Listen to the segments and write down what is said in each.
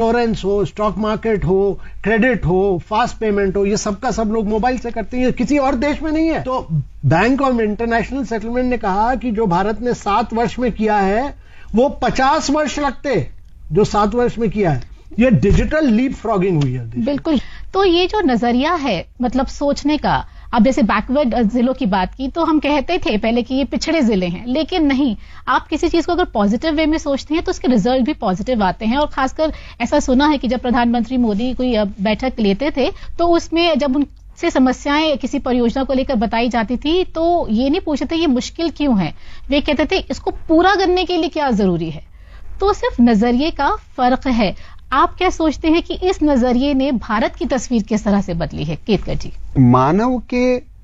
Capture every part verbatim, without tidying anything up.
Insurance हो, stock market हो, credit हो, फास्ट पेमेंट हो, ये सबका सब लोग मोबाइल से करते हैं, किसी और देश में नहीं है। तो बैंक ऑफ इंटरनेशनल सेटलमेंट ने कहा कि जो भारत ने सात वर्ष में किया है वो पचास वर्ष लगते, जो सात वर्ष में किया है। ये डिजिटल लीप फ्रॉगिंग हुई है। बिल्कुल। तो ये जो नजरिया है मतलब सोचने का, अब जैसे बैकवर्ड जिलों की बात की तो हम कहते थे पहले कि ये पिछड़े जिले हैं, लेकिन नहीं, आप किसी चीज को अगर पॉजिटिव वे में सोचते हैं तो उसके रिजल्ट भी पॉजिटिव आते हैं। और खासकर ऐसा सुना है कि जब प्रधानमंत्री मोदी कोई बैठक लेते थे तो उसमें जब उनसे समस्याएं किसी परियोजना को लेकर बताई जाती थी तो ये नहीं पूछते थे ये मुश्किल क्यों है, वे कहते थे इसको पूरा करने के लिए क्या जरूरी है। तो सिर्फ नजरिए का फर्क है। आप क्या सोचते हैं कि इस नजरिए ने भारत की तस्वीर किस तरह से बदली है? केतकर जी। मानव के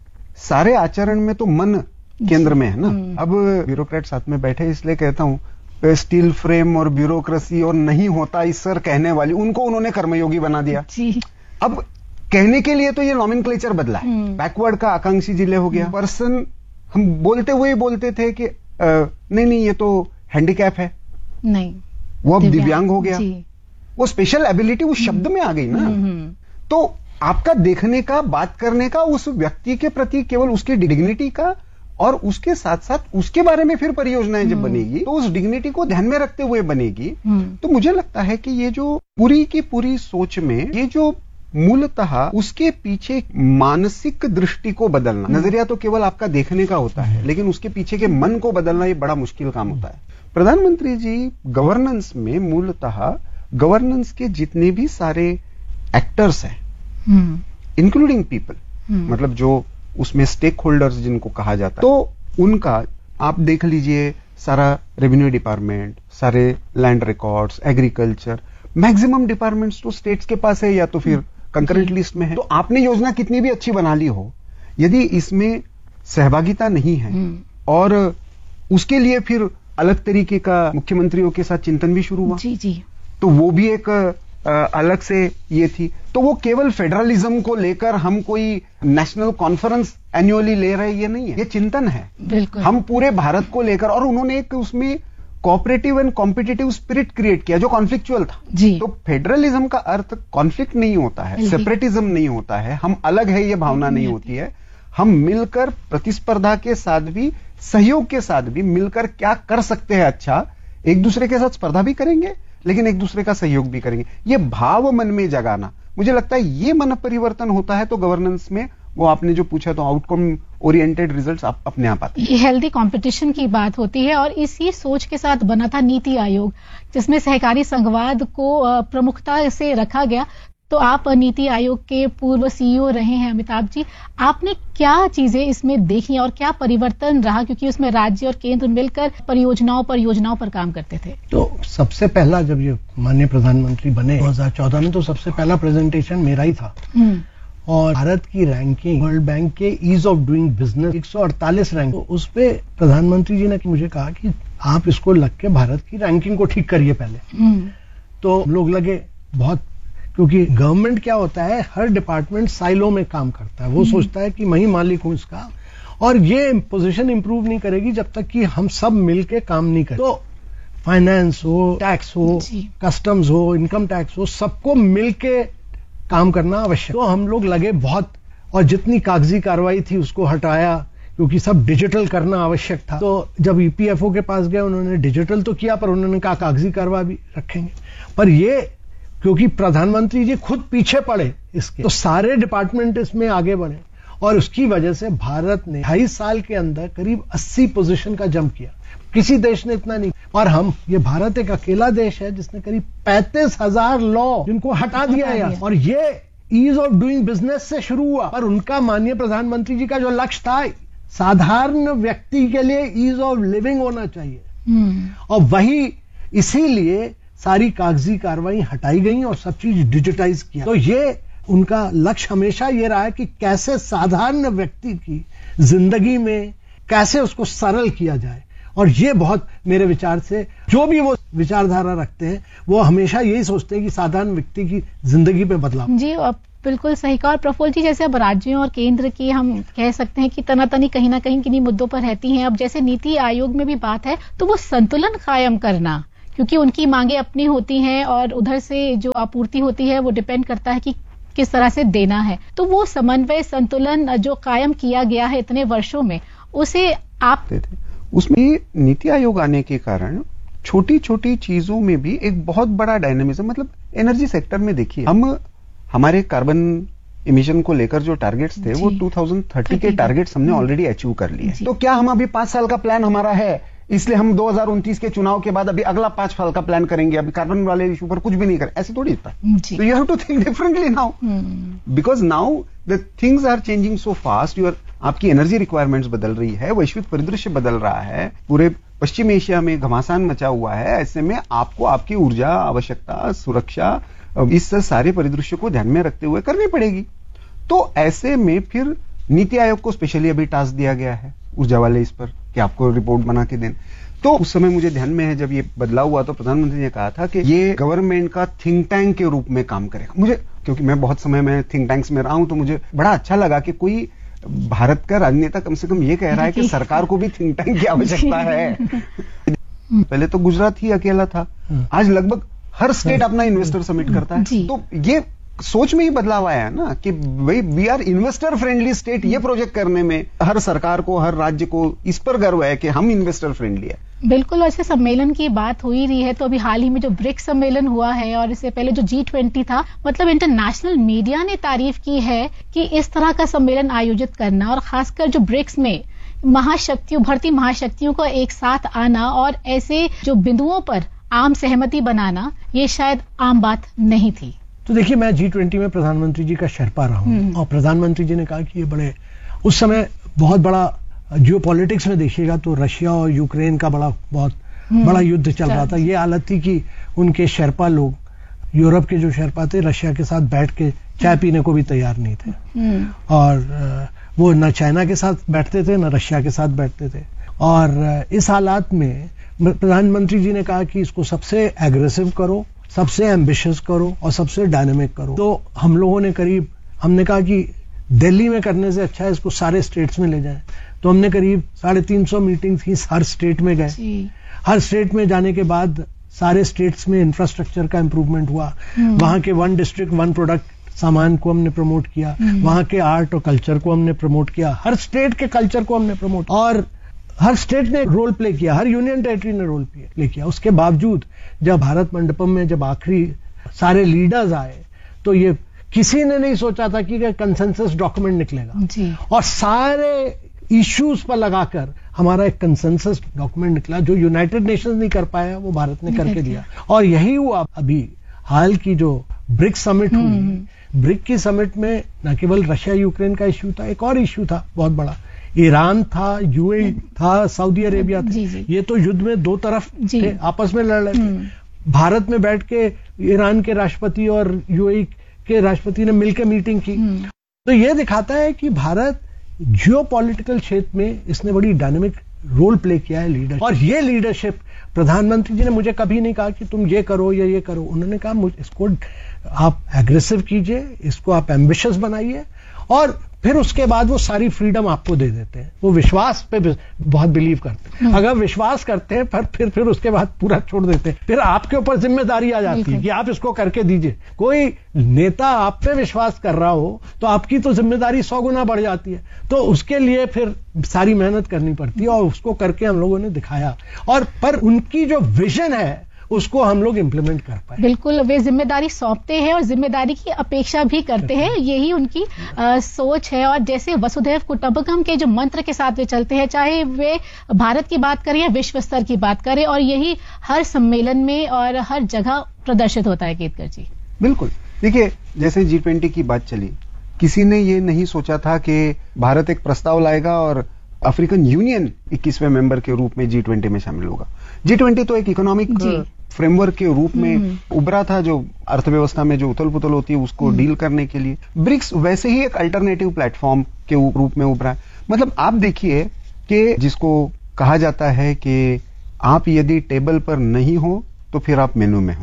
सारे आचरण में तो मन केंद्र में है ना। अब ब्यूरोक्रेट साथ में बैठे इसलिए कहता हूं, स्टील फ्रेम और ब्यूरोक्रेसी और नहीं होता इस सर कहने वाली, उनको उन्होंने कर्मयोगी बना दिया जी। अब कहने के लिए तो ये नॉमेनक्लेचर बदला है। बैकवर्ड का आकांक्षी जिले हो गया। पर्सन हम बोलते हुए बोलते थे कि आ, नहीं नहीं ये तो हैंडीकैप है, नहीं वो अब दिव्यांग हो गया। वो स्पेशल एबिलिटी उस शब्द में आ गई ना। तो आपका देखने का, बात करने का उस व्यक्ति के प्रति केवल उसकी डिग्निटी का, और उसके साथ साथ उसके बारे में फिर परियोजनाएं जब बनेगी तो उस डिग्निटी को ध्यान में रखते हुए बनेगी। तो मुझे लगता है कि ये जो पूरी की पूरी सोच में ये जो मूलतः उसके पीछे मानसिक दृष्टि को बदलना, नजरिया तो केवल आपका देखने का होता है, लेकिन उसके पीछे के मन को बदलना ये बड़ा मुश्किल काम होता है। प्रधानमंत्री जी गवर्नेंस में मूलतः गवर्नेंस के जितने भी सारे एक्टर्स हैं, इंक्लूडिंग पीपल, मतलब जो उसमें स्टेक होल्डर्स जिनको कहा जाता है, तो उनका आप देख लीजिए, सारा रेवेन्यू डिपार्टमेंट, सारे land records, agriculture, maximum departments तो स्टेट्स के पास है या तो फिर कंकरेंट लिस्ट में है। तो आपने योजना कितनी भी अच्छी बना ली हो, यदि इसमें सहभागिता नहीं है और उसके लिए फिर अलग तरीके का मुख्यमंत्रियों के साथ चिंतन भी शुरू हुआ जी जी तो वो भी एक आ, अलग से ये थी। तो वो केवल फेडरलिज्म को लेकर हम कोई नेशनल कॉन्फ्रेंस एनुअली ले रहे, ये नहीं है, ये चिंतन है बिल्कुल हम पूरे भारत को लेकर। और उन्होंने एक उसमें cooperative and competitive spirit create किया जो कॉन्फ्लिक्चुअल था जी। तो फेडरलिज्म का अर्थ कॉन्फ्लिक्ट नहीं होता है, सेपरेटिज्म नहीं होता है, हम अलग है ये भावना नहीं होती है। हम मिलकर प्रतिस्पर्धा के साथ भी, सहयोग के साथ भी मिलकर क्या कर सकते हैं अच्छा, एक दूसरे के साथ स्पर्धा भी करेंगे लेकिन एक दूसरे का सहयोग भी करेंगे। ये भाव मन में जगाना, मुझे लगता है ये मन परिवर्तन होता है तो गवर्नेंस में, वो आपने जो पूछा तो आउटकम ओरिएंटेड रिजल्ट्स आप अपने आप आते हैं। ये हेल्दी कंपटीशन की बात होती है और इसी सोच के साथ बना था नीति आयोग, जिसमें सहकारी संघवाद को प्रमुखता से रखा गया। तो आप नीति आयोग के पूर्व सीईओ रहे हैं अमिताभ जी, आपने क्या चीजें इसमें देखी और क्या परिवर्तन रहा, क्योंकि उसमें राज्य और केंद्र मिलकर परियोजनाओं पर योजनाओं पर काम करते थे। तो सबसे पहला जब ये माननीय प्रधानमंत्री बने दो हज़ार चौदह में, तो सबसे पहला प्रेजेंटेशन मेरा ही था और भारत की रैंकिंग वर्ल्ड बैंक के ईज ऑफ डूइंग बिजनेस एक सौ अड़तालीस रैंक, तो उस पे प्रधानमंत्री जी ने मुझे कहा कि आप इसको लग के भारत की रैंकिंग को ठीक करिए पहले। तो लोग लगे बहुत, क्योंकि गवर्नमेंट क्या होता है, हर डिपार्टमेंट साइलो में काम करता है, वो सोचता है कि मैं ही मालिक हूं इसका, और ये पोजीशन इंप्रूव नहीं करेगी जब तक कि हम सब मिलके काम नहीं करें। तो फाइनेंस हो, टैक्स हो, कस्टम्स हो, इनकम टैक्स हो, सबको मिलके काम करना आवश्यक। तो हम लोग लगे बहुत, और जितनी कागजी कार्रवाई थी उसको हटाया क्योंकि सब डिजिटल करना आवश्यक था। तो जब ईपीएफओ के पास गए उन्होंने डिजिटल तो किया, पर उन्होंने कहा कागजी कार्रवाई भी रखेंगे। पर ये क्योंकि प्रधानमंत्री जी खुद पीछे पड़े इसके, तो सारे डिपार्टमेंट इसमें आगे बढ़े और उसकी वजह से भारत ने ढाई साल के अंदर करीब अस्सी पोजीशन का जंप किया। किसी देश ने इतना नहीं, और हम, ये भारत एक अकेला देश है जिसने करीब पैंतीस हजार लॉ जिनको हटा दिया है, और ये ईज ऑफ डूइंग बिजनेस से शुरू हुआ। पर उनका माननीय प्रधानमंत्री जी का जो लक्ष्य था, साधारण व्यक्ति के लिए ईज ऑफ लिविंग होना चाहिए, और वही इसीलिए सारी कागजी कार्रवाई हटाई गई और सब चीज डिजिटाइज किया। तो ये उनका लक्ष्य हमेशा ये रहा है कि कैसे साधारण व्यक्ति की जिंदगी में कैसे उसको सरल किया जाए, और ये बहुत मेरे विचार से जो भी वो विचारधारा रखते हैं वो हमेशा यही सोचते हैं कि साधारण व्यक्ति की जिंदगी में बदलाव। जी अब बिल्कुल सही कहा। और प्रफुल्ल जी, जैसे अब राज्यों और केंद्र की हम कह सकते हैं कि तनातनी कहीं ना कहीं किन्हीं मुद्दों पर रहती है। अब जैसे नीति आयोग में भी बात है तो वो संतुलन कायम करना क्योंकि उनकी मांगे अपनी होती हैं और उधर से जो आपूर्ति होती है वो डिपेंड करता है कि किस तरह से देना है। तो वो समन्वय संतुलन जो कायम किया गया है इतने वर्षों में, उसे आप उसमें नीति आयोग आने के कारण छोटी छोटी चीजों में भी एक बहुत बड़ा डायनामिज्म, मतलब एनर्जी सेक्टर में देखिए, हम हमारे कार्बन इमिशन को लेकर जो टारगेट्स थे वो दो हज़ार तीस के टारगेट्स हमने ऑलरेडी अचीव कर लिए। तो क्या हम अभी पांच साल का प्लान हमारा है, इसलिए हम दो हज़ार उनतीस के चुनाव के बाद अभी अगला पांच साल का प्लान करेंगे, अभी कार्बन वाले इशू पर कुछ भी नहीं करें, ऐसे थोड़ी था। तो you have to think differently now, because now the things are changing so fast. Your आपकी एनर्जी रिक्वायरमेंट्स बदल रही है, वैश्विक परिदृश्य बदल रहा है, पूरे पश्चिम एशिया में घमासान मचा हुआ है। ऐसे में आपको आपकी ऊर्जा आवश्यकता, सुरक्षा, इस सारे परिदृश्य को ध्यान में रखते हुए करनी पड़ेगी। तो ऐसे में फिर नीति आयोग को स्पेशली अभी टास्क दिया गया है ऊर्जा वाले इस पर कि आपको रिपोर्ट बना के दें। तो उस समय मुझे ध्यान में है जब ये बदलाव हुआ तो प्रधानमंत्री ने कहा था कि ये गवर्नमेंट का थिंक टैंक के रूप में काम करेगा। मुझे, क्योंकि मैं बहुत समय में थिंक टैंक्स में रहा हूं, तो मुझे बड़ा अच्छा लगा कि कोई भारत का राजनेता कम से कम ये कह रहा है कि सरकार को भी थिंक टैंक की आवश्यकता है। पहले तो गुजरात ही अकेला था, आज लगभग हर स्टेट अपना इन्वेस्टर समिट करता है। तो ये सोच में ही बदलाव आया है ना कि भाई we are investor friendly state. ये प्रोजेक्ट करने में हर सरकार को, हर राज्य को इस पर गर्व है कि हम इन्वेस्टर फ्रेंडली है। बिल्कुल। वैसे सम्मेलन की बात हो ही रही है तो अभी हाल ही में जो ब्रिक्स सम्मेलन हुआ है और इससे पहले जो जी ट्वेंटी था, मतलब इंटरनेशनल मीडिया ने तारीफ की है कि इस तरह का सम्मेलन आयोजित करना और खासकर जो ब्रिक्स में महाशक्तियों, भरती महाशक्तियों का एक साथ आना और ऐसे जो बिंदुओं पर आम सहमति बनाना, ये शायद आम बात नहीं थी। तो देखिए, मैं जी ट्वेंटी में प्रधानमंत्री जी का शेरपा रहा हूं और प्रधानमंत्री जी ने कहा कि ये बड़े, उस समय बहुत बड़ा जियो पॉलिटिक्स में देखिएगा तो रशिया और यूक्रेन का बड़ा बहुत बड़ा युद्ध चल रहा था। ये हालत थी कि उनके शेरपा लोग, यूरोप के जो शेरपा थे, रशिया के साथ बैठ के चाय पीने को भी तैयार नहीं थे और वो न चाइना के साथ बैठते थे न रशिया के साथ बैठते थे। और इस हालात में प्रधानमंत्री जी ने कहा कि इसको सबसे एग्रेसिव करो, सबसे एम्बिशियस करो और सबसे डायनेमिक करो। तो हम लोगों ने करीब, हमने कहा कि दिल्ली में करने से अच्छा है इसको सारे स्टेट्स में ले जाएं। तो हमने करीब साढ़े तीन सौ मीटिंग्स की हर स्टेट में गए। हर स्टेट में जाने के बाद सारे स्टेट्स में इंफ्रास्ट्रक्चर का इंप्रूवमेंट हुआ। वहां के वन डिस्ट्रिक्ट वन प्रोडक्ट सामान को हमने प्रमोट किया, वहां के आर्ट और कल्चर को हमने प्रमोट किया, हर स्टेट के कल्चर को हमने प्रमोट, और हर स्टेट ने रोल प्ले किया, हर यूनियन टेरिटरी ने रोल प्ले किया। उसके बावजूद जब भारत मंडपम में जब आखिरी सारे लीडर्स आए तो ये किसी ने नहीं सोचा था कि कंसेंसस डॉक्यूमेंट निकलेगा जी। और सारे इश्यूज पर लगाकर हमारा एक कंसेंसस डॉक्यूमेंट निकला जो यूनाइटेड नेशंस नहीं कर पाया, वो भारत ने करके दिया। और यही हुआ अभी हाल की जो ब्रिक्स समिट हुई, ब्रिक्स की समिट में न केवल रशिया यूक्रेन का इश्यू था, एक और इश्यू था बहुत बड़ा, ईरान था, यूएई था, सऊदी अरेबिया था। जी जी। ये तो युद्ध में दो तरफ थे, आपस में लड़ रहे थे। भारत में बैठ के ईरान के राष्ट्रपति और यूएई के राष्ट्रपति ने मिलकर मीटिंग की। तो ये दिखाता है कि भारत जियोपॉलिटिकल क्षेत्र में इसने बड़ी डायनेमिक रोल प्ले किया है, लीडर। और ये लीडरशिप प्रधानमंत्री जी ने मुझे कभी नहीं कहा कि तुम ये करो या ये करो। उन्होंने कहा मुझे इसको आप एग्रेसिव कीजिए, इसको आप एम्बिशियस बनाइए और फिर उसके बाद वो सारी फ्रीडम आपको दे देते हैं। वो विश्वास पे बहुत बिलीव करते हैं। अगर विश्वास करते हैं पर फिर फिर उसके बाद पूरा छोड़ देते हैं, फिर आपके ऊपर जिम्मेदारी आ जाती है कि आप इसको करके दीजिए। कोई नेता आप पे विश्वास कर रहा हो तो आपकी तो जिम्मेदारी सौ गुना बढ़ जाती है। तो उसके लिए फिर सारी मेहनत करनी पड़ती है और उसको करके हम लोगों ने दिखाया। और पर उनकी जो विजन है उसको हम लोग इंप्लीमेंट कर पाए। बिल्कुल, वे जिम्मेदारी सौंपते हैं और जिम्मेदारी की अपेक्षा भी करते हैं, यही उनकी आ, सोच है। और जैसे वसुधैव कुटुंबकम के जो मंत्र के साथ वे चलते हैं, चाहे वे भारत की बात करें या विश्व स्तर की बात करें, और यही हर सम्मेलन में और हर जगह प्रदर्शित होता है। केतकर जी बिल्कुल, देखिए जैसे जी ट्वेंटी की बात चली, किसी ने ये नहीं सोचा था कि भारत एक प्रस्ताव लाएगा और अफ्रीकन यूनियन इक्कीसवें मेंबर के रूप में जी ट्वेंटी में शामिल होगा। जी ट्वेंटी तो एक इकोनॉमिक फ्रेमवर्क के रूप में उभरा था, जो अर्थव्यवस्था में जो उथल पुथल होती है उसको डील करने के लिए। ब्रिक्स वैसे ही एक अल्टरनेटिव प्लेटफॉर्म के रूप में उभरा है। मतलब आप देखिए कि जिसको कहा जाता है कि आप यदि टेबल पर नहीं हो तो फिर आप मेनू में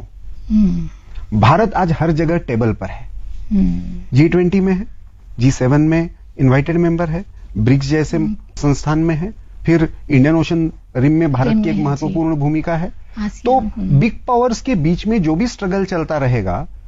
हो। भारत आज हर जगह टेबल पर है, जी ट्वेंटी में है, जी सेवन में इन्वाइटेड मेंबर है, ब्रिक्स जैसे संस्थान में है, फिर इंडियन ओशन रिम में भारत रिम की एक में है, महत्वपूर्ण भूमिका है। आसियान, तो हम्म। बिग पावर्स के बीच में जो भी स्ट्रगल चलता रहेगा